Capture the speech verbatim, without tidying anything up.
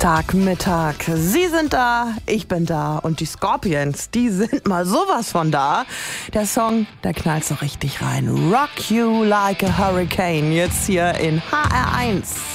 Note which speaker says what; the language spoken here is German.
Speaker 1: Samstagmittag. Sie sind da, ich bin da und die Scorpions, die sind mal sowas von da. Der Song, der knallt so richtig rein. Rock You Like a Hurricane, jetzt hier in H R eins.